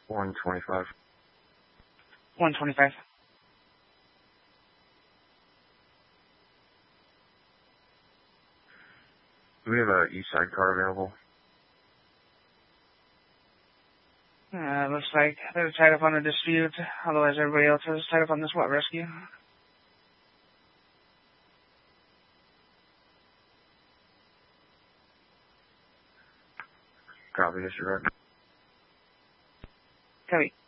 125. 125. Do we have a east side car available? Looks like they're tied up on a dispute. Otherwise, everybody else is tied up on the SWAT rescue. Copy, disregard. Copy.